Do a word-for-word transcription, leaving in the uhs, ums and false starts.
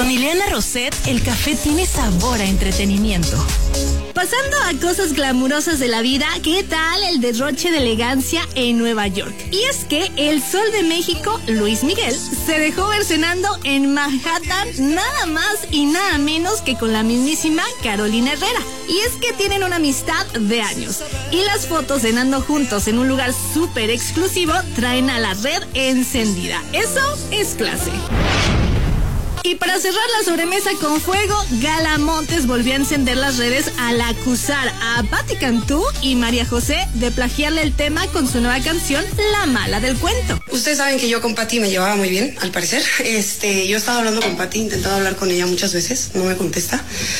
Con Ileana Roset, el café tiene sabor a entretenimiento. Pasando a cosas glamurosas de la vida, ¿qué tal el derroche de elegancia en Nueva York? Y es que el Sol de México, Luis Miguel, se dejó ver cenando en Manhattan nada más y nada menos que con la mismísima Carolina Herrera. Y es que tienen una amistad de años. Y las fotos cenando juntos en un lugar súper exclusivo traen a la red encendida. Eso es clase. Y para cerrar la sobremesa con fuego, Gala Montes volvió a encender las redes al acusar a Patti Cantú y María José de plagiarle el tema con su nueva canción La Mala del Cuento. Ustedes saben que yo con Patti me llevaba muy bien, al parecer. Este, yo estaba hablando con Patti, he intentado hablar con ella muchas veces, no me contesta.